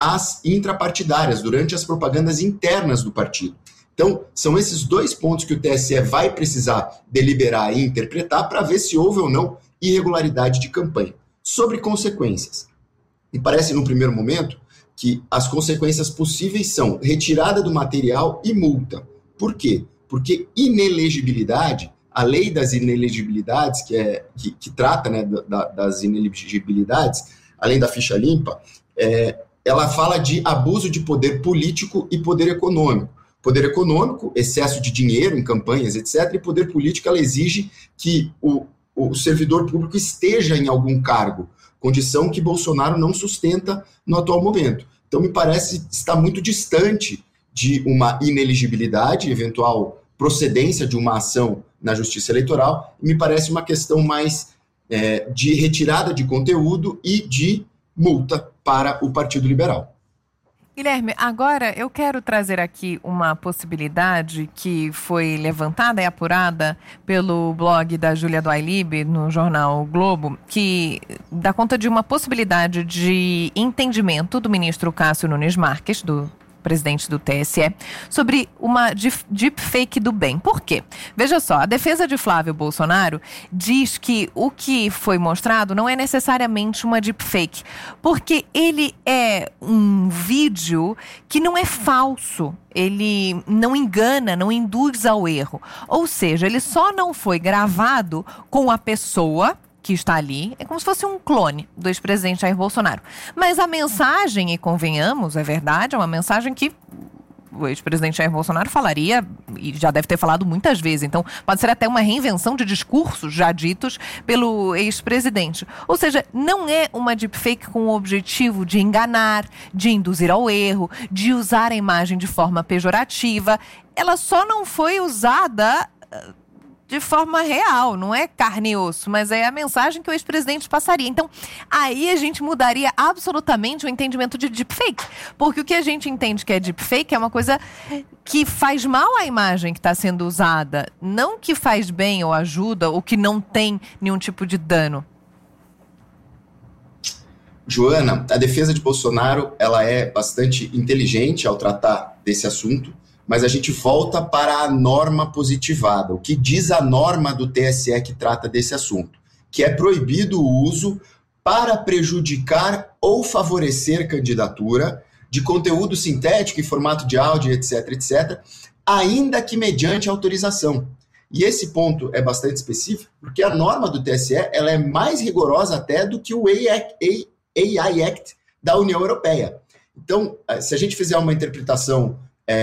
as intrapartidárias, durante as propagandas internas do partido. Então, são esses dois pontos que o TSE vai precisar deliberar e interpretar para ver se houve ou não irregularidade de campanha. Sobre consequências. Me parece, num primeiro momento, que as consequências possíveis são retirada do material e multa. Por quê? Porque inelegibilidade, a lei das inelegibilidades, que trata, né, das inelegibilidades, além da ficha limpa, ela fala de abuso de poder político e poder econômico. Poder econômico, excesso de dinheiro em campanhas, etc. E poder político, ela exige que o servidor público esteja em algum cargo, condição que Bolsonaro não sustenta no atual momento. Então, me parece estar muito distante de uma ineligibilidade, eventual procedência de uma ação na Justiça Eleitoral, e me parece uma questão mais de retirada de conteúdo e de multa para o Partido Liberal. Guilherme, agora eu quero trazer aqui uma possibilidade que foi levantada e apurada pelo blog da Júlia Doilib no jornal o Globo, que dá conta de uma possibilidade de entendimento do ministro Cássio Nunes Marques, do presidente do TSE, sobre uma deepfake do bem. Por quê? Veja só, a defesa de Flávio Bolsonaro diz que o que foi mostrado não é necessariamente uma deepfake, porque ele é um vídeo que não é falso. Ele não engana, não induz ao erro. Ou seja, ele só não foi gravado com a pessoa que está ali, é como se fosse um clone do ex-presidente Jair Bolsonaro. Mas a mensagem, e convenhamos, é verdade, é uma mensagem que o ex-presidente Jair Bolsonaro falaria, e já deve ter falado muitas vezes, então pode ser até uma reinvenção de discursos já ditos pelo ex-presidente. Ou seja, não é uma deepfake com o objetivo de enganar, de induzir ao erro, de usar a imagem de forma pejorativa. Ela só não foi usada de forma real, não é carne e osso, mas é a mensagem que o ex-presidente passaria. Então, aí a gente mudaria absolutamente o entendimento de deepfake, porque o que a gente entende que é deepfake é uma coisa que faz mal à imagem que está sendo usada, não que faz bem ou ajuda, ou que não tem nenhum tipo de dano. Joana, a defesa de Bolsonaro, ela é bastante inteligente ao tratar desse assunto, mas a gente volta para a norma positivada, o que diz a norma do TSE que trata desse assunto, que é proibido o uso para prejudicar ou favorecer candidatura de conteúdo sintético em formato de áudio, etc., etc., ainda que mediante autorização. E esse ponto é bastante específico, porque a norma do TSE ela é mais rigorosa até do que o AI Act da União Europeia. Então, se a gente fizer uma interpretação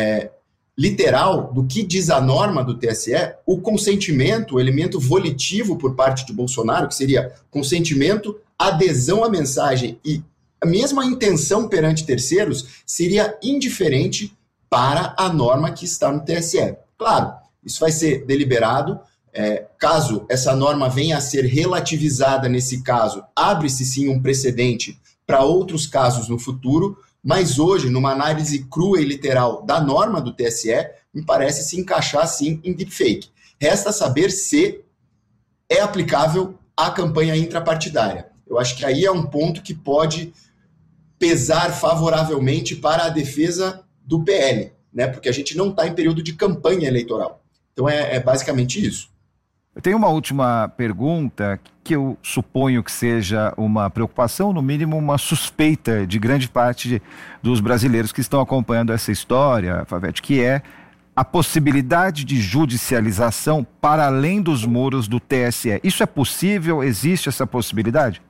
literal do que diz a norma do TSE, o consentimento, o elemento volitivo por parte de Bolsonaro, que seria consentimento, adesão à mensagem e mesmo a intenção perante terceiros, seria indiferente para a norma que está no TSE. Claro, isso vai ser deliberado. Caso essa norma venha a ser relativizada nesse caso, abre-se sim um precedente para outros casos no futuro, mas hoje, numa análise crua e literal da norma do TSE, me parece se encaixar, sim, em deepfake. Resta saber se é aplicável à campanha intrapartidária. Eu acho que aí é um ponto que pode pesar favoravelmente para a defesa do PL, né? Porque a gente não está em período de campanha eleitoral. Então é basicamente isso. Eu tenho uma última pergunta que eu suponho que seja uma preocupação, no mínimo uma suspeita de grande parte dos brasileiros que estão acompanhando essa história, Favete, que é a possibilidade de judicialização para além dos muros do TSE. Isso é possível? Existe essa possibilidade?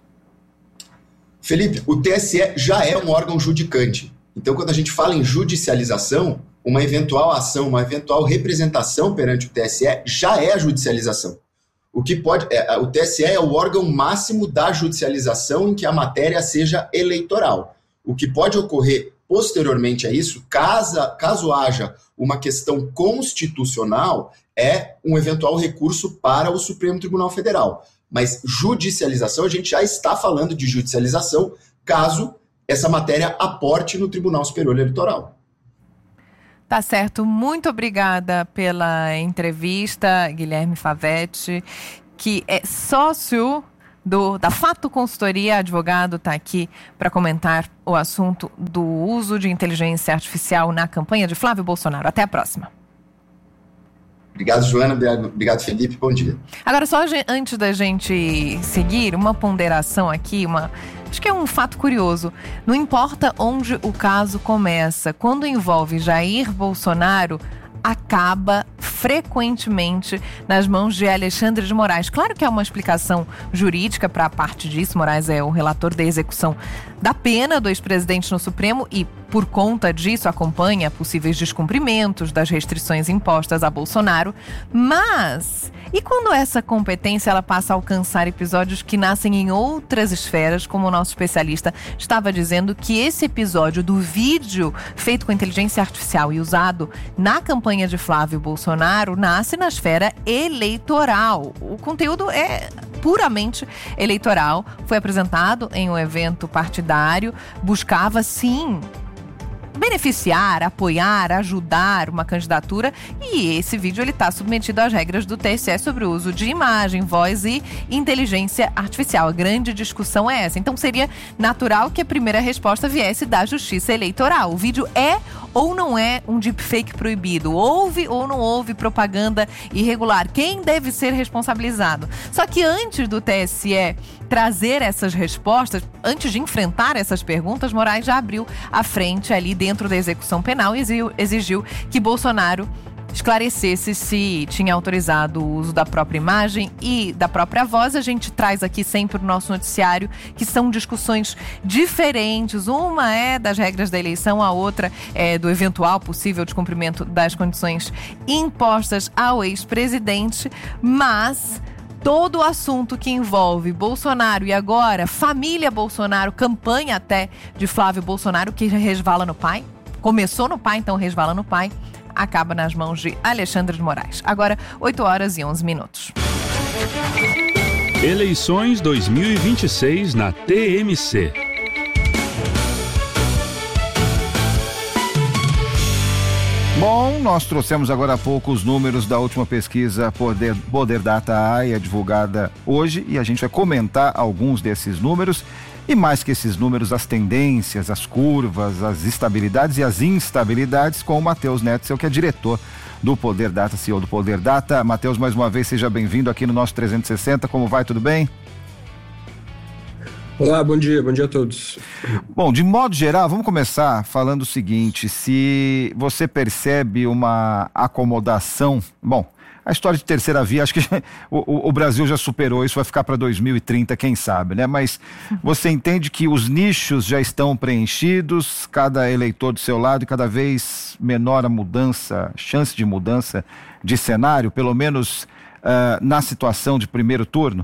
Felipe, o TSE já é um órgão judicante. Então, quando a gente fala em judicialização, uma eventual ação, uma eventual representação perante o TSE já é a judicialização. O TSE é o órgão máximo da judicialização em que a matéria seja eleitoral. O que pode ocorrer posteriormente a isso, caso haja uma questão constitucional, é um eventual recurso para o Supremo Tribunal Federal. Mas judicialização, a gente já está falando de judicialização caso essa matéria aporte no Tribunal Superior Eleitoral. Tá certo, muito obrigada pela entrevista, Guilherme Favete, que é sócio da Fato Consultoria. Advogado está aqui para comentar o assunto do uso de inteligência artificial na campanha de Flávio Bolsonaro. Até a próxima. Obrigado, Joana. Obrigado, Felipe. Bom dia. Agora, só antes da gente seguir, uma ponderação aqui, acho que é um fato curioso. Não importa onde o caso começa, quando envolve Jair Bolsonaro, acaba frequentemente nas mãos de Alexandre de Moraes. Claro que há uma explicação jurídica para a parte disso. Moraes é o relator da execução da pena do ex-presidente no Supremo e, por conta disso, acompanha possíveis descumprimentos das restrições impostas a Bolsonaro. Mas, e quando essa competência ela passa a alcançar episódios que nascem em outras esferas, como o nosso especialista estava dizendo, que esse episódio do vídeo feito com inteligência artificial e usado na campanha de Flávio Bolsonaro nasce na esfera eleitoral. O conteúdo é puramente eleitoral, foi apresentado em um evento partidário, buscava sim beneficiar, apoiar, ajudar uma candidatura, e esse vídeo ele está submetido às regras do TSE sobre o uso de imagem, voz e inteligência artificial. A grande discussão é essa. Então seria natural que a primeira resposta viesse da Justiça Eleitoral. O vídeo é ou não é um deepfake proibido? Houve ou não houve propaganda irregular? Quem deve ser responsabilizado? Só que antes do TSE trazer essas respostas, antes de enfrentar essas perguntas, Moraes já abriu a frente ali dentro da execução penal e exigiu que Bolsonaro esclarecesse se tinha autorizado o uso da própria imagem e da própria voz. A gente traz aqui sempre no nosso noticiário que são discussões diferentes. Uma é das regras da eleição, a outra é do eventual possível descumprimento das condições impostas ao ex-presidente, mas todo o assunto que envolve Bolsonaro e agora família Bolsonaro, campanha até de Flávio Bolsonaro, que resvala no pai, começou no pai, então resvala no pai, acaba nas mãos de Alexandre de Moraes. Agora, 8h11. Eleições 2026 na TMC. Bom, nós trouxemos agora há pouco os números da última pesquisa Poder Data AI, divulgada hoje, e a gente vai comentar alguns desses números, e mais que esses números, as tendências, as curvas, as estabilidades e as instabilidades, com o Matheus Netzel, que é diretor do Poder Data, CEO do Poder Data. Matheus, mais uma vez, seja bem-vindo aqui no nosso 360. Como vai? Tudo bem? Olá, bom dia a todos. Bom, de modo geral, vamos começar falando o seguinte: se você percebe uma acomodação, bom, a história de terceira via, acho que o Brasil já superou, isso vai ficar para 2030, quem sabe, né? Mas você entende que os nichos já estão preenchidos, cada eleitor do seu lado, e cada vez menor a mudança, chance de mudança de cenário, pelo menos na situação de primeiro turno?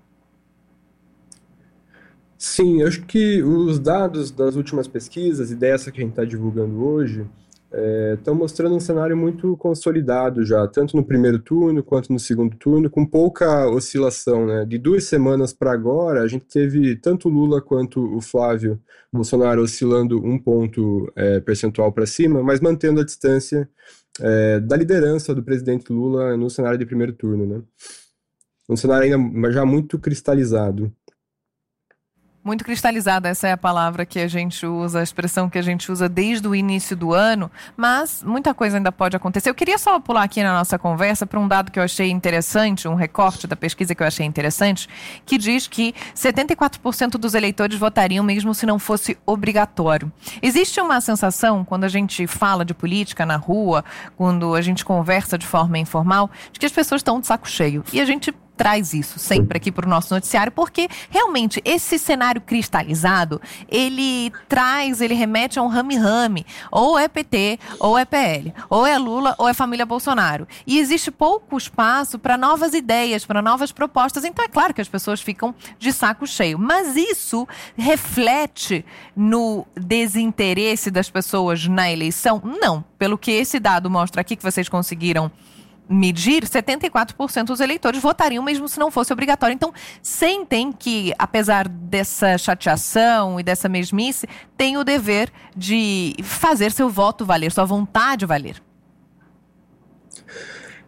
Sim, eu acho que os dados das últimas pesquisas e dessa que a gente está divulgando hoje estão mostrando um cenário muito consolidado já, tanto no primeiro turno quanto no segundo turno, com pouca oscilação, né? De 2 semanas para agora, a gente teve tanto o Lula quanto o Flávio Bolsonaro oscilando 1 ponto percentual para cima, mas mantendo a distância da liderança do presidente Lula no cenário de primeiro turno, né? Um cenário ainda já muito cristalizado. Muito cristalizada, essa é a palavra que a gente usa, a expressão que a gente usa desde o início do ano, mas muita coisa ainda pode acontecer. Eu queria só pular aqui na nossa conversa para um dado que eu achei interessante, um recorte da pesquisa que eu achei interessante, que diz que 74% dos eleitores votariam mesmo se não fosse obrigatório. Existe uma sensação, quando a gente fala de política na rua, quando a gente conversa de forma informal, de que as pessoas estão de saco cheio. E a gente traz isso sempre aqui para o nosso noticiário, porque realmente esse cenário cristalizado, ele remete a um rame-rame, ou é PT, ou é PL, ou é Lula, ou é família Bolsonaro. E existe pouco espaço para novas ideias, para novas propostas, então é claro que as pessoas ficam de saco cheio. Mas isso reflete no desinteresse das pessoas na eleição? Não. Pelo que esse dado mostra aqui, que vocês conseguiram medir, 74% dos eleitores votariam mesmo se não fosse obrigatório. Então, sentem que, apesar dessa chateação e dessa mesmice, tem o dever de fazer seu voto valer, sua vontade valer.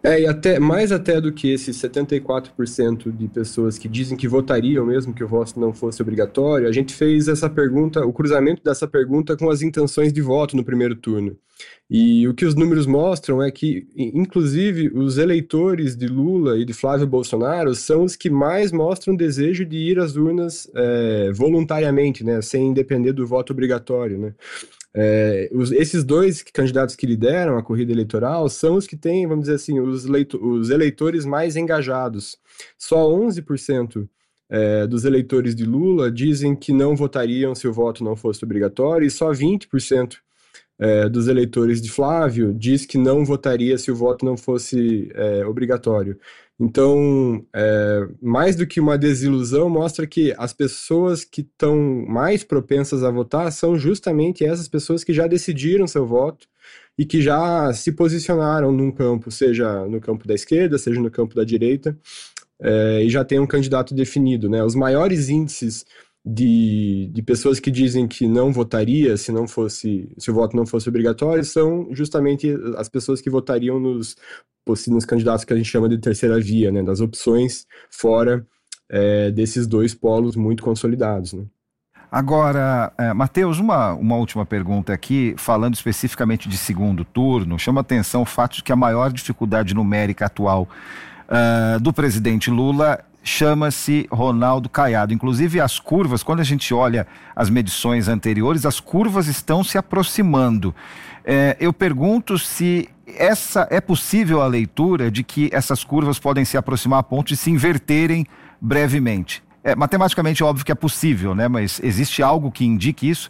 E mais até do que esses 74% de pessoas que dizem que votariam mesmo que o voto não fosse obrigatório, a gente fez essa pergunta, o cruzamento dessa pergunta com as intenções de voto no primeiro turno. E o que os números mostram é que, inclusive, os eleitores de Lula e de Flávio Bolsonaro são os que mais mostram desejo de ir às urnas voluntariamente, né, sem depender do voto obrigatório, né. Esses dois candidatos que lideram a corrida eleitoral são os que têm, vamos dizer assim, os eleitores mais engajados. Só 11% dos eleitores de Lula dizem que não votariam se o voto não fosse obrigatório, e só 20% dos eleitores de Flávio diz que não votaria se o voto não fosse obrigatório. Então, mais do que uma desilusão, mostra que as pessoas que estão mais propensas a votar são justamente essas pessoas que já decidiram seu voto e que já se posicionaram num campo, seja no campo da esquerda, seja no campo da direita, e já tem um candidato definido, né? Os maiores índices de pessoas que dizem que não votaria se o voto não fosse obrigatório são justamente as pessoas que votariam nos candidatos que a gente chama de terceira via, né, das opções fora desses dois polos muito consolidados, né. Agora, Matheus, uma última pergunta aqui, falando especificamente de segundo turno, chama atenção o fato de que a maior dificuldade numérica atual do presidente Lula chama-se Ronaldo Caiado. Inclusive as curvas, quando a gente olha as medições anteriores, as curvas estão se aproximando. Eu pergunto se é possível a leitura de que essas curvas podem se aproximar a ponto de se inverterem brevemente. Matematicamente é óbvio que é possível, né? Mas existe algo que indique isso?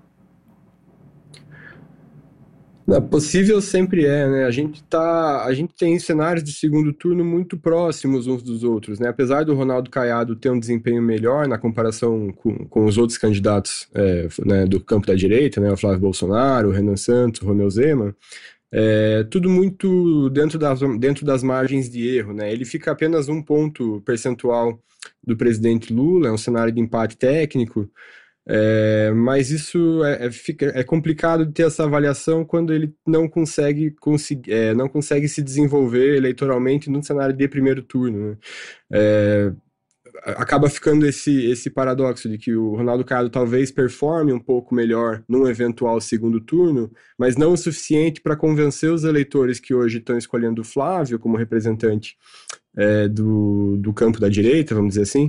Não, possível sempre né? A gente tem cenários de segundo turno muito próximos uns dos outros, né? Apesar do Ronaldo Caiado ter um desempenho melhor na comparação com os outros candidatos né, do campo da direita, né? O Flávio Bolsonaro, o Renan Santos, o Romeu Zema, tudo muito dentro das margens de erro, né? Ele fica apenas 1 ponto percentual do presidente Lula, é um cenário de empate técnico, mas isso é complicado de ter essa avaliação quando ele não consegue se desenvolver eleitoralmente num cenário de primeiro turno, né? Acaba ficando esse paradoxo de que o Ronaldo Caiado talvez performe um pouco melhor num eventual segundo turno, mas não o suficiente para convencer os eleitores que hoje estão escolhendo o Flávio como representante do campo da direita, vamos dizer assim.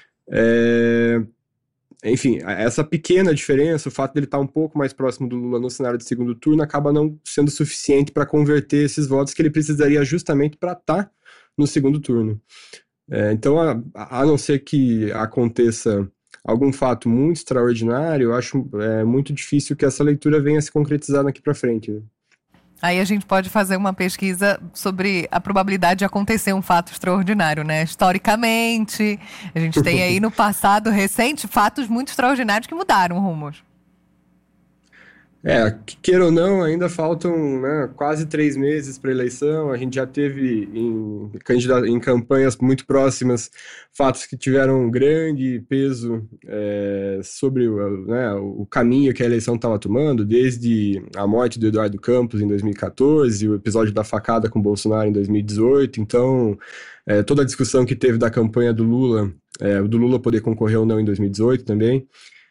Enfim, essa pequena diferença, o fato dele estar um pouco mais próximo do Lula no cenário de segundo turno, acaba não sendo suficiente para converter esses votos que ele precisaria justamente para estar no segundo turno. Então, a não ser que aconteça algum fato muito extraordinário, eu acho muito difícil que essa leitura venha a se concretizar daqui para frente, né? Aí a gente pode fazer uma pesquisa sobre a probabilidade de acontecer um fato extraordinário, né? Historicamente, a gente tem aí no passado recente fatos muito extraordinários que mudaram rumos. Queira ou não, ainda faltam quase 3 meses para a eleição. A gente já teve em campanhas muito próximas fatos que tiveram um grande peso sobre o caminho que a eleição estava tomando, desde a morte do Eduardo Campos em 2014, o episódio da facada com Bolsonaro em 2018. Então, toda a discussão que teve da campanha do Lula poder concorrer ou não em 2018 também.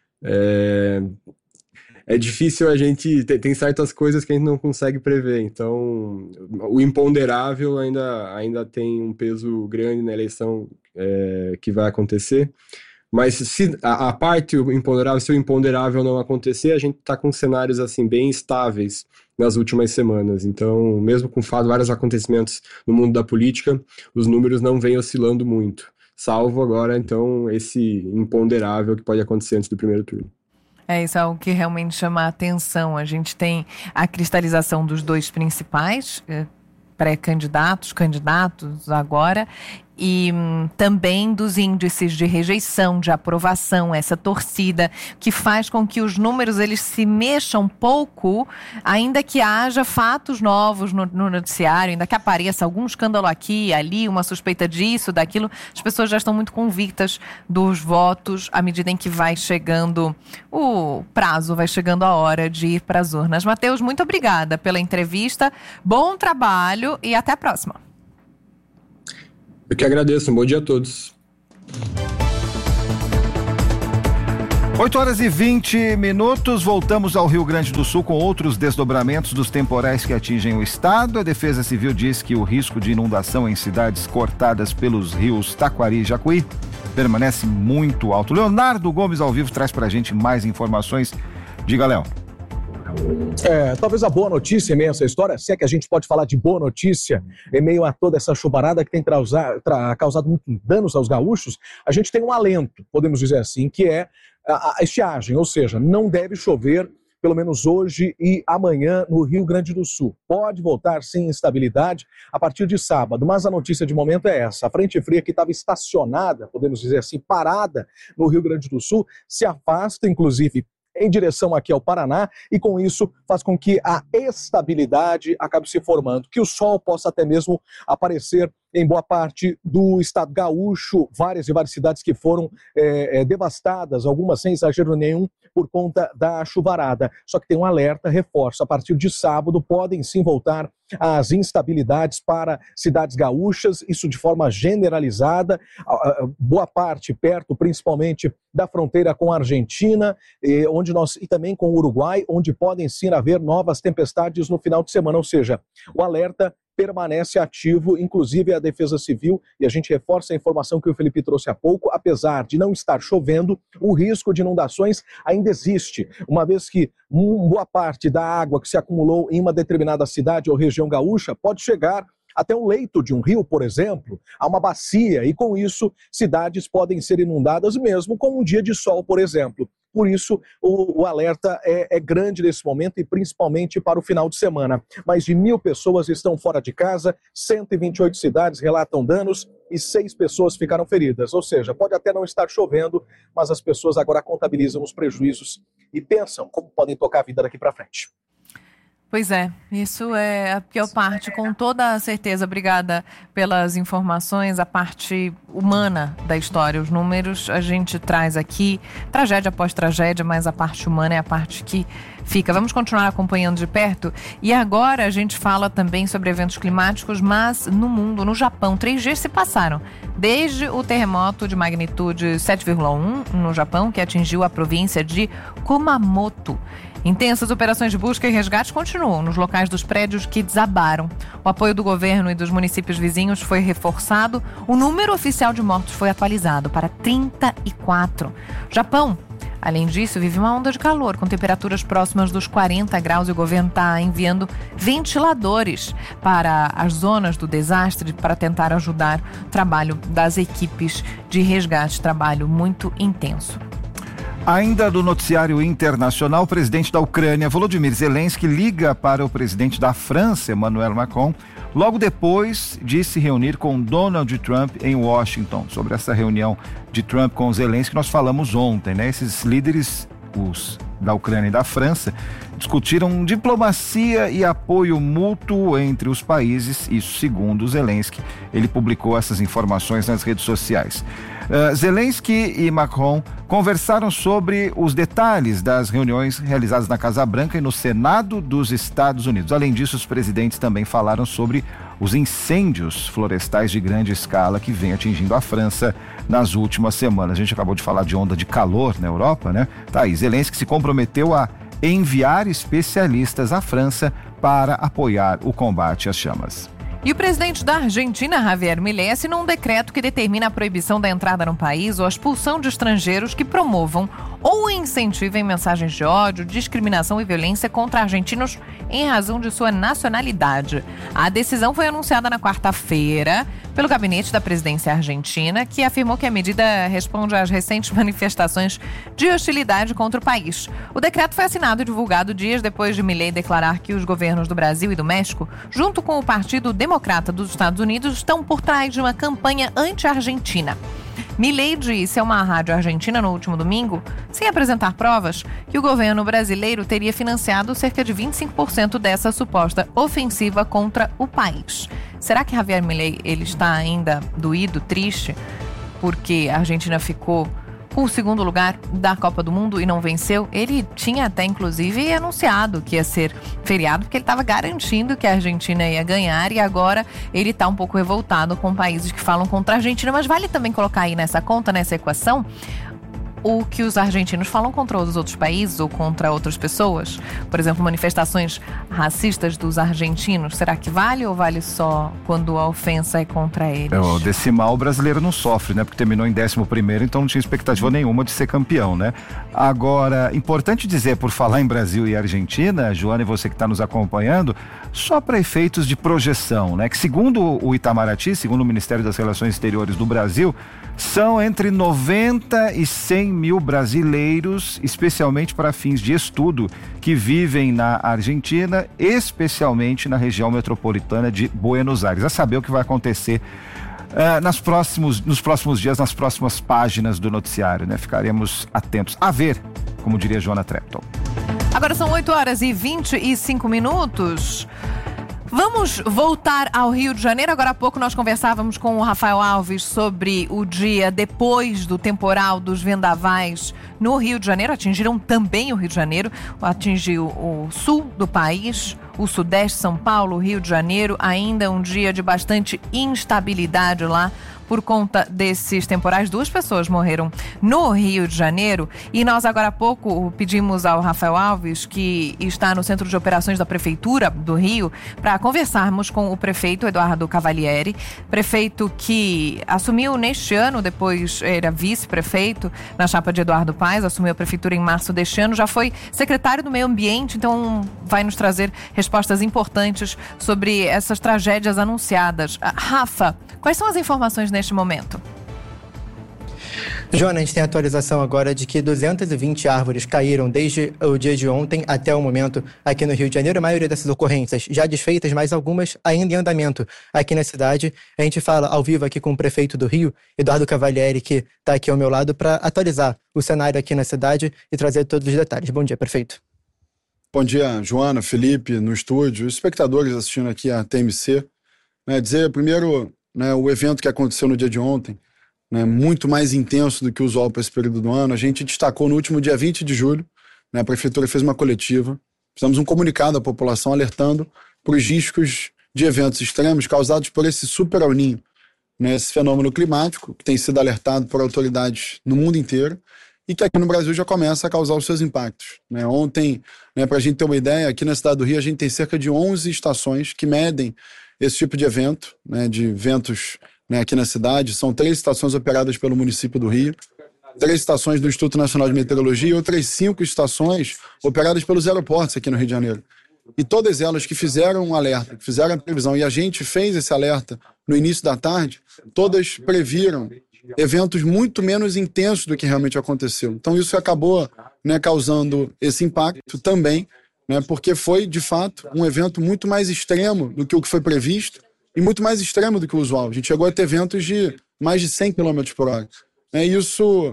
É difícil tem certas coisas que a gente não consegue prever, então o imponderável ainda tem um peso grande na eleição que vai acontecer, mas se a parte o imponderável não acontecer, a gente está com cenários assim bem estáveis nas últimas semanas, então mesmo com vários acontecimentos no mundo da política, os números não vêm oscilando muito, salvo agora então esse imponderável que pode acontecer antes do primeiro turno. Isso é algo que realmente chama a atenção. A gente tem a cristalização dos dois principais pré-candidatos, candidatos agora, e também dos índices de rejeição, de aprovação, essa torcida que faz com que os números eles se mexam pouco, ainda que haja fatos novos no noticiário, ainda que apareça algum escândalo aqui, ali, uma suspeita disso, daquilo, as pessoas já estão muito convictas dos votos à medida em que vai chegando o prazo, vai chegando a hora de ir para as urnas. Matheus, muito obrigada pela entrevista, bom trabalho e até a próxima. Eu que agradeço, um bom dia a todos. 8h20, voltamos ao Rio Grande do Sul com outros desdobramentos dos temporais que atingem o estado. A Defesa Civil diz que o risco de inundação em cidades cortadas pelos rios Taquari e Jacuí permanece muito alto. Leonardo Gomes ao vivo traz pra gente mais informações. Diga, Léo. Talvez a boa notícia em meio a essa história, se é que a gente pode falar de boa notícia, em meio a toda essa chuvarada que tem causado muitos danos aos gaúchos, a gente tem um alento, podemos dizer assim, que é a estiagem, ou seja, não deve chover pelo menos hoje e amanhã no Rio Grande do Sul. Pode voltar sem instabilidade a partir de sábado, mas a notícia de momento é essa. A frente fria que estava estacionada, podemos dizer assim, parada no Rio Grande do Sul, se afasta, inclusive, em direção aqui ao Paraná, e com isso faz com que a estabilidade acabe se formando, que o sol possa até mesmo aparecer em boa parte do estado gaúcho, várias cidades que foram devastadas, algumas sem exagero nenhum, por conta da chuvarada. Só que tem um alerta, reforço, a partir de sábado podem sim voltar as instabilidades para cidades gaúchas, isso de forma generalizada, boa parte perto, principalmente da fronteira com a Argentina, e também com o Uruguai, onde podem sim haver novas tempestades no final de semana, ou seja, o alerta permanece ativo, inclusive a Defesa Civil, e a gente reforça a informação que o Felipe trouxe há pouco, apesar de não estar chovendo, o risco de inundações ainda existe, uma vez que boa parte da água que se acumulou em uma determinada cidade ou região gaúcha pode chegar até um leito de um rio, por exemplo, a uma bacia, e com isso cidades podem ser inundadas mesmo com um dia de sol, por exemplo. Por isso, o alerta é grande nesse momento e principalmente para o final de semana. Mais de 1.000 pessoas estão fora de casa, 128 cidades relatam danos e 6 pessoas ficaram feridas. Ou seja, pode até não estar chovendo, mas as pessoas agora contabilizam os prejuízos e pensam como podem tocar a vida daqui para frente. Pois é, isso é a pior parte, com toda a certeza. Obrigada pelas informações, a parte humana da história. Os números a gente traz aqui, tragédia após tragédia, mas a parte humana é a parte que fica. Vamos continuar acompanhando de perto. E agora a gente fala também sobre eventos climáticos, mas no mundo, no Japão. 3 dias se passaram, desde o terremoto de magnitude 7,1 no Japão, que atingiu a província de Kumamoto. Intensas operações de busca e resgate continuam nos locais dos prédios que desabaram. O apoio do governo e dos municípios vizinhos foi reforçado. O número oficial de mortos foi atualizado para 34. Japão, além disso, vive uma onda de calor com temperaturas próximas dos 40 graus e o governo está enviando ventiladores para as zonas do desastre para tentar ajudar o trabalho das equipes de resgate. Trabalho muito intenso. Ainda do noticiário internacional, o presidente da Ucrânia, Volodymyr Zelensky, liga para o presidente da França, Emmanuel Macron, logo depois de se reunir com Donald Trump em Washington. Sobre essa reunião de Trump com Zelensky, nós falamos ontem, né? Esses líderes, os da Ucrânia e da França, discutiram diplomacia e apoio mútuo entre os países, isso segundo Zelensky. Ele publicou essas informações nas redes sociais. Zelensky e Macron conversaram sobre os detalhes das reuniões realizadas na Casa Branca e no Senado dos Estados Unidos. Além disso, os presidentes também falaram sobre os incêndios florestais de grande escala que vem atingindo a França nas últimas semanas. A gente acabou de falar de onda de calor na Europa, né? Tá aí, Zelensky se comprometeu a enviar especialistas à França para apoiar o combate às chamas. E o presidente da Argentina, Javier Milei, assinou um decreto que determina a proibição da entrada no país ou a expulsão de estrangeiros que promovam ou incentivem mensagens de ódio, discriminação e violência contra argentinos em razão de sua nacionalidade. A decisão foi anunciada na quarta-feira pelo gabinete da presidência argentina, que afirmou que a medida responde às recentes manifestações de hostilidade contra o país. O decreto foi assinado e divulgado dias depois de Milei declarar que os governos do Brasil e do México, junto com o Partido Democrata dos Estados Unidos, estão por trás de uma campanha anti-argentina. Milei disse a uma rádio argentina no último domingo, sem apresentar provas, que o governo brasileiro teria financiado cerca de 25% dessa suposta ofensiva contra o país. Será que Javier Milei ele está ainda doído, triste, porque a Argentina ficou o segundo lugar da Copa do Mundo e não venceu. Ele tinha até, inclusive, anunciado que ia ser feriado, porque ele estava garantindo que a Argentina ia ganhar, e agora ele está um pouco revoltado com países que falam contra a Argentina. Mas vale também colocar aí nessa conta, nessa equação, o que os argentinos falam contra os outros países ou contra outras pessoas. Por exemplo, manifestações racistas dos argentinos. Será que vale ou vale só quando a ofensa é contra eles? O decimal brasileiro não sofre, né? Porque terminou em 11º, então não tinha expectativa nenhuma de ser campeão, né? Agora, importante dizer, por falar em Brasil e Argentina, Joana, e você que está nos acompanhando, só para efeitos de projeção, né? Que segundo o Itamaraty, segundo o Ministério das Relações Exteriores do Brasil, são entre 90 e 100 mil brasileiros, especialmente para fins de estudo, que vivem na Argentina, especialmente na região metropolitana de Buenos Aires. A saber o que vai acontecer nos próximos dias, nas próximas páginas do noticiário, né? Ficaremos atentos. A ver, como diria Joana Trepton. Agora são 8h25. Vamos voltar ao Rio de Janeiro. Agora há pouco nós conversávamos com o Rafael Alves sobre o dia depois do temporal dos vendavais no Rio de Janeiro. Atingiram também o Rio de Janeiro, atingiu o sul do país, o sudeste, São Paulo, Rio de Janeiro. Ainda um dia de bastante instabilidade lá por conta desses temporais. 2 pessoas morreram no Rio de Janeiro, e nós agora há pouco pedimos ao Rafael Alves, que está no Centro de Operações da Prefeitura do Rio, para conversarmos com o prefeito Eduardo Cavalieri, prefeito que assumiu neste ano, depois era vice-prefeito na chapa de Eduardo Paes, assumiu a prefeitura em março deste ano, já foi secretário do Meio Ambiente, então vai nos trazer respostas importantes sobre essas tragédias anunciadas. Rafa, quais são as informações neste momento? Joana, a gente tem a atualização agora de que 220 árvores caíram desde o dia de ontem até o momento aqui no Rio de Janeiro. A maioria dessas ocorrências já desfeitas, mas algumas ainda em andamento aqui na cidade. A gente fala ao vivo aqui com o prefeito do Rio, Eduardo Cavalieri, que está aqui ao meu lado, para atualizar o cenário aqui na cidade e trazer todos os detalhes. Bom dia, prefeito. Bom dia, Joana, Felipe, no estúdio, os espectadores assistindo aqui a TMC. Dizer primeiro, o evento que aconteceu no dia de ontem, muito mais intenso do que o usual para esse período do ano. A gente destacou no último dia 20 de julho, a Prefeitura fez uma coletiva, fizemos um comunicado à população alertando para os riscos de eventos extremos causados por esse super El Niño, esse fenômeno climático que tem sido alertado por autoridades no mundo inteiro e que aqui no Brasil já começa a causar os seus impactos. Ontem, para a gente ter uma ideia, aqui na cidade do Rio a gente tem cerca de 11 estações que medem esse tipo de evento, de ventos aqui na cidade. São 3 estações operadas pelo município do Rio, 3 estações do Instituto Nacional de Meteorologia e outras 5 estações operadas pelos aeroportos aqui no Rio de Janeiro. E todas elas que fizeram um alerta, que fizeram a previsão, e a gente fez esse alerta no início da tarde, todas previram eventos muito menos intensos do que realmente aconteceu. Então isso acabou causando esse impacto também, porque foi, de fato, um evento muito mais extremo do que o que foi previsto, e muito mais extremo do que o usual. A gente chegou a ter ventos de mais de 100 km por hora. Isso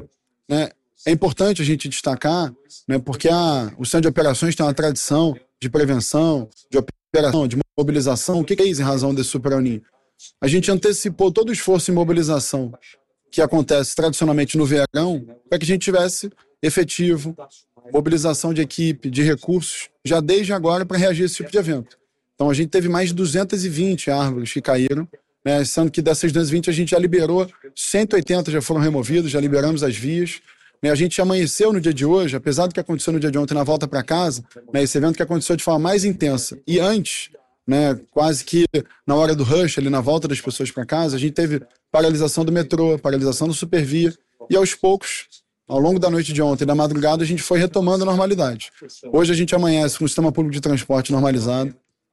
é importante a gente destacar, porque o Centro de Operações tem uma tradição de prevenção, de operação, de mobilização. O que é isso em razão desse super El Niño? A gente antecipou todo o esforço em mobilização que acontece tradicionalmente no verão, para que a gente tivesse efetivo, mobilização de equipe, de recursos, já desde agora para reagir a esse tipo de evento. Então a gente teve mais de 220 árvores que caíram, sendo que dessas 220 a gente já liberou, 180 já foram removidos, já liberamos as vias. A gente amanheceu no dia de hoje, apesar do que aconteceu no dia de ontem na volta para casa, esse evento que aconteceu de forma mais intensa. E antes, quase que na hora do rush, ali na volta das pessoas para casa, a gente teve paralisação do metrô, paralisação do Supervia, e aos poucos, ao longo da noite de ontem e da madrugada, a gente foi retomando a normalidade. Hoje a gente amanhece com o sistema público de transporte normalizado.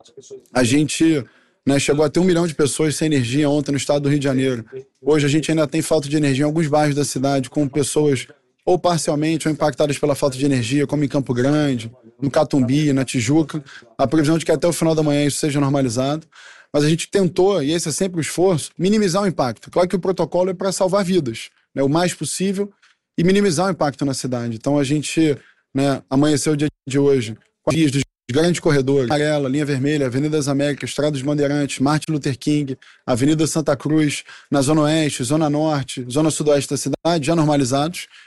A gente chegou a ter 1 milhão de pessoas sem energia ontem no estado do Rio de Janeiro. Hoje a gente ainda tem falta de energia em alguns bairros da cidade, com pessoas ou parcialmente ou impactadas pela falta de energia, como em Campo Grande, no Catumbi, na Tijuca. A previsão de que até o final da manhã isso seja normalizado. Mas a gente tentou, e esse é sempre o esforço, minimizar o impacto. Claro que o protocolo é para salvar vidas, o mais possível, e minimizar o impacto na cidade. Então a gente amanheceu o dia de hoje com as vias dos grandes corredores, Amarela, Linha Vermelha, Avenida das Américas, Estrada dos Bandeirantes, Martin Luther King, Avenida Santa Cruz, na Zona Oeste, Zona Norte, Zona Sudoeste da cidade, já normalizados.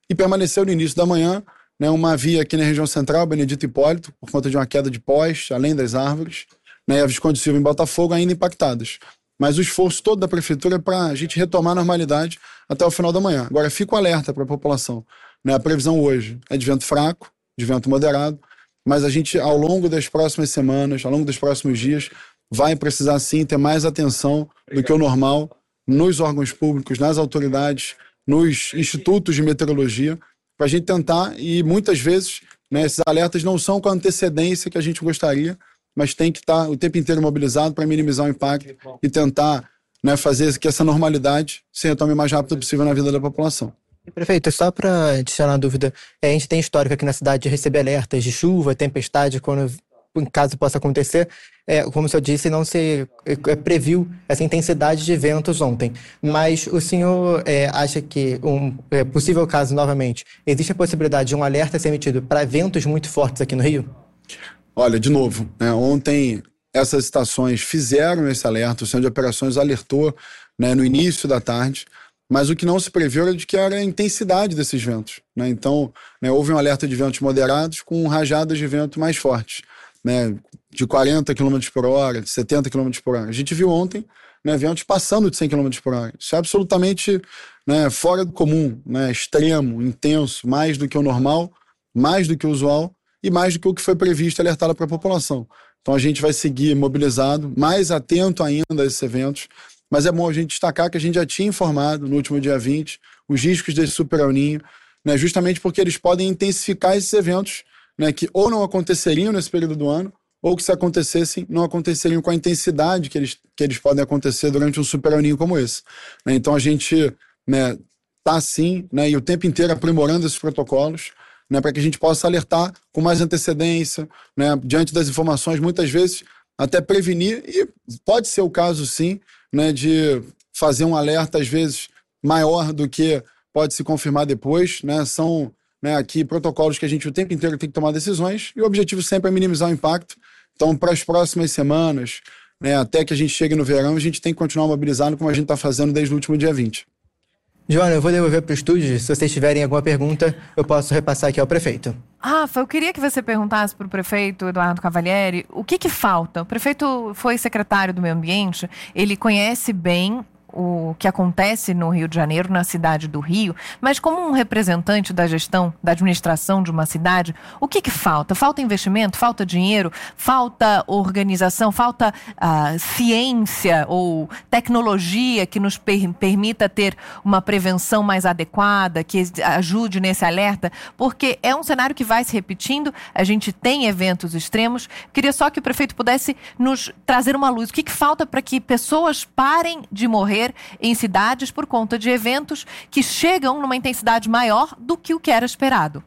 e permaneceu no início da manhã, né, uma via aqui na região central, Benedito Hipólito, por conta de uma queda de poste, além das árvores, né, e a Visconde Silva em Botafogo ainda impactadas. Mas o esforço todo da prefeitura é para a gente retomar a normalidade até o final da manhã. Agora, fico alerta para a população, né, a previsão hoje é de vento fraco, de vento moderado, mas a gente, ao longo das próximas semanas, ao longo dos próximos dias, vai precisar sim ter mais atenção do que o normal nos órgãos públicos, nas autoridades, nos institutos de meteorologia, para a gente tentar, e muitas vezes, né, esses alertas não são com a antecedência que a gente gostaria, mas tem que estar o tempo inteiro mobilizado para minimizar o impacto e tentar, né, fazer que essa normalidade se retome o mais rápido possível na vida da população. Prefeito, só para adicionar a dúvida, a gente tem histórico aqui na cidade de receber alertas de chuva, tempestade, quando em caso possa acontecer, como o senhor disse, não se previu essa intensidade de ventos ontem. Mas o senhor acha que possível caso, novamente, existe a possibilidade de um alerta ser emitido para ventos muito fortes aqui no Rio? Olha, de novo, né, ontem essas estações fizeram esse alerta, o Centro de Operações alertou, né, no início da tarde, mas o que não se previu era de que era a intensidade desses ventos, né? Então, né, houve um alerta de ventos moderados com rajadas de vento mais fortes, né, de 40 km por hora, de 70 km por hora. A gente viu ontem, né, ventos passando de 100 km por hora. Isso é absolutamente, né, fora do comum, né, extremo, intenso, mais do que o normal, mais do que o usual e mais do que o que foi previsto e alertado para a população. Então a gente vai seguir mobilizado, mais atento ainda a esses eventos, mas é bom a gente destacar que a gente já tinha informado no último dia 20 os riscos desse super El Niño, né, justamente porque eles podem intensificar esses eventos, né, que ou não aconteceriam nesse período do ano, ou que se acontecessem, não aconteceriam com a intensidade que eles podem acontecer durante um super El Niño como esse. Né, então a gente, né, tá sim, né, e o tempo inteiro aprimorando esses protocolos, né, para que a gente possa alertar com mais antecedência, né, diante das informações, muitas vezes até prevenir, e pode ser o caso sim, né, de fazer um alerta às vezes maior do que pode se confirmar depois, né, são, né, aqui protocolos que a gente o tempo inteiro tem que tomar decisões, e o objetivo sempre é minimizar o impacto. Então, para as próximas semanas, né, até que a gente chegue no verão, a gente tem que continuar mobilizado como a gente está fazendo desde o último dia 20. Joana, eu vou devolver para o estúdio. Se vocês tiverem alguma pergunta, eu posso repassar aqui ao prefeito. Rafa, eu queria que você perguntasse para o prefeito Eduardo Cavalieri o que falta. O prefeito foi secretário do Meio Ambiente, ele conhece bem o que acontece no Rio de Janeiro, na cidade do Rio, mas como um representante da gestão, da administração de uma cidade, o que falta? Falta investimento? Falta dinheiro? Falta organização? Falta ciência ou tecnologia que nos permita ter uma prevenção mais adequada, que ajude nesse alerta? Porque é um cenário que vai se repetindo, a gente tem eventos extremos. Queria só que o prefeito pudesse nos trazer uma luz. O que falta para que pessoas parem de morrer em cidades por conta de eventos que chegam numa intensidade maior do que o que era esperado?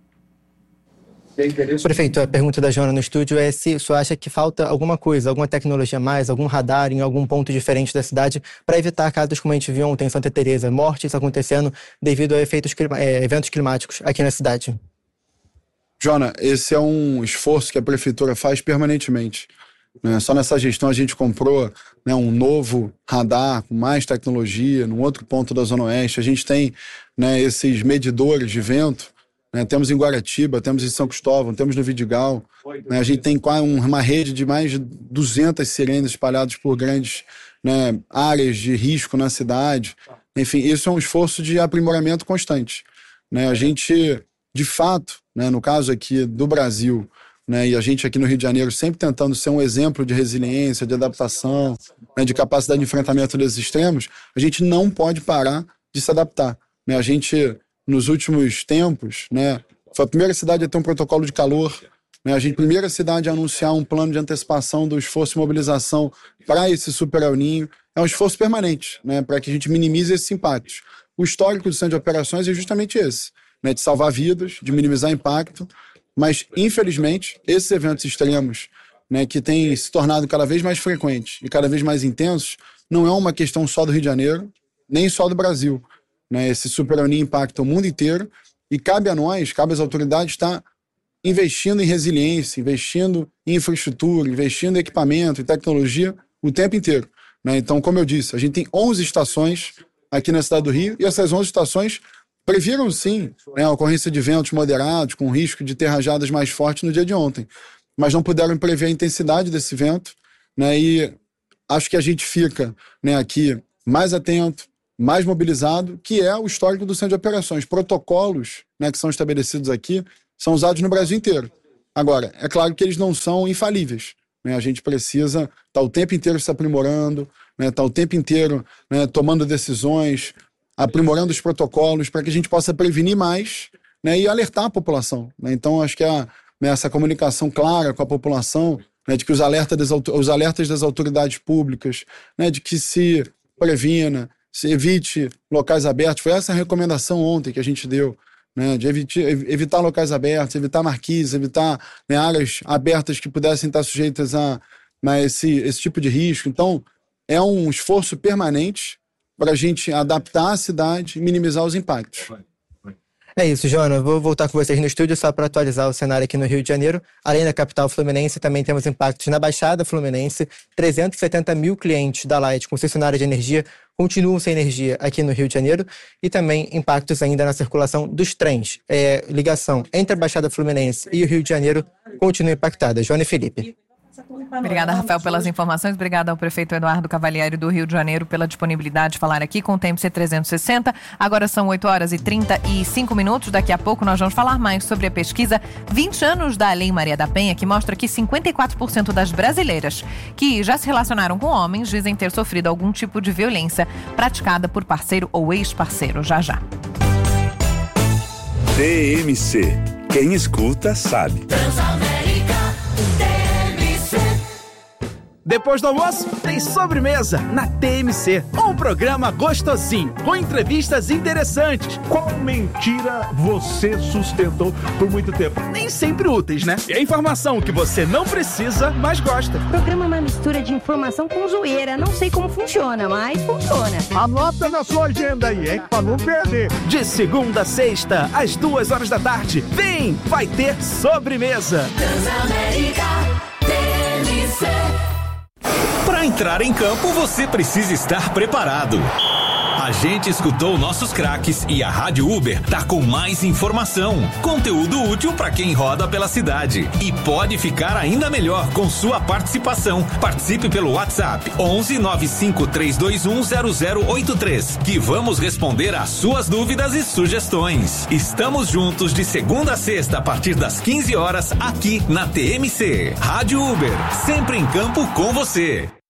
Prefeito, a pergunta da Joana no estúdio é se o senhor acha que falta alguma coisa, alguma tecnologia a mais, algum radar em algum ponto diferente da cidade para evitar casos como a gente viu ontem em Santa Teresa, mortes acontecendo devido a eventos climáticos aqui na cidade. Joana, esse é um esforço que a prefeitura faz permanentemente. Só nessa gestão a gente comprou, né, um novo radar com mais tecnologia, num outro ponto da Zona Oeste. A gente tem, né, esses medidores de vento, né, temos em Guaratiba, temos em São Cristóvão, temos no Vidigal. Né, a gente tem uma rede de mais de 200 sirenes espalhadas por grandes, né, áreas de risco na cidade. Enfim, isso é um esforço de aprimoramento constante. Né, a gente, de fato, né, no caso aqui do Brasil, né, e a gente aqui no Rio de Janeiro sempre tentando ser um exemplo de resiliência, de adaptação, né, de capacidade de enfrentamento desses extremos, a gente não pode parar de se adaptar. Né? A gente, nos últimos tempos, né, foi a primeira cidade a ter um protocolo de calor, né, a gente, primeira cidade a anunciar um plano de antecipação do esforço de mobilização para esse super El Niño. É um esforço permanente, né, para que a gente minimize esses impactos. O histórico do Centro de Operações é justamente esse, né, de salvar vidas, de minimizar impacto. Mas, infelizmente, esses eventos extremos, né, que têm se tornado cada vez mais frequentes e cada vez mais intensos, não é uma questão só do Rio de Janeiro, nem só do Brasil. Né? Esse super El Niño impacta o mundo inteiro e cabe a nós, cabe às autoridades estar investindo em resiliência, investindo em infraestrutura, investindo em equipamento, em tecnologia o tempo inteiro. Né? Então, como eu disse, a gente tem 11 estações aqui na cidade do Rio e essas 11 estações previram sim, né, a ocorrência de ventos moderados, com risco de ter rajadas mais fortes no dia de ontem, mas não puderam prever a intensidade desse vento, né, e acho que a gente fica, né, aqui mais atento, mais mobilizado, que é o histórico do Centro de Operações. Protocolos, né, que são estabelecidos aqui são usados no Brasil inteiro. Agora, é claro que eles não são infalíveis, né? A gente precisa estar o tempo inteiro se aprimorando, né? Estar o tempo inteiro, né, tomando decisões, aprimorando os protocolos para que a gente possa prevenir mais, né, e alertar a população, né? Então, acho que essa comunicação clara com a população, né, de que os alertas das autoridades públicas, né, de que se previna, se evite locais abertos. Foi essa a recomendação ontem que a gente deu, né, de evitar locais abertos, evitar marquises, evitar, né, áreas abertas que pudessem estar sujeitas a esse tipo de risco. Então, é um esforço permanente para a gente adaptar a cidade e minimizar os impactos. É isso, Joana. Vou voltar com vocês no estúdio só para atualizar o cenário aqui no Rio de Janeiro. Além da capital fluminense, também temos impactos na Baixada Fluminense. 370 mil clientes da Light, concessionária de energia, continuam sem energia aqui no Rio de Janeiro. E também impactos ainda na circulação dos trens. Ligação entre a Baixada Fluminense e o Rio de Janeiro continua impactada. Joana e Felipe. Obrigada, Rafael, pelas informações. Obrigada ao prefeito Eduardo Cavalieri do Rio de Janeiro pela disponibilidade de falar aqui com o TMC 360. Agora são 8h35. Daqui a pouco nós vamos falar mais sobre a pesquisa 20 anos da Lei Maria da Penha, que mostra que 54% das brasileiras que já se relacionaram com homens dizem ter sofrido algum tipo de violência praticada por parceiro ou ex-parceiro. Já. TMC. Quem escuta sabe. Depois do almoço, tem sobremesa na TMC. Um programa gostosinho, com entrevistas interessantes. Qual mentira você sustentou por muito tempo? Nem sempre úteis, né? E a informação que você não precisa, mas gosta. O programa é uma mistura de informação com zoeira. Não sei como funciona, mas funciona. Anota na sua agenda aí, hein? Pra não perder. De segunda a sexta, às 2h da tarde. Vem, vai ter sobremesa. Transamérica TMC. Para entrar em campo, você precisa estar preparado. A gente escutou nossos craques e a Rádio Uber tá com mais informação, conteúdo útil para quem roda pela cidade. E pode ficar ainda melhor com sua participação. Participe pelo WhatsApp 11 95 321 0083, que vamos responder às suas dúvidas e sugestões. Estamos juntos de segunda a sexta a partir das 15 horas aqui na TMC. Rádio Uber, sempre em campo com você.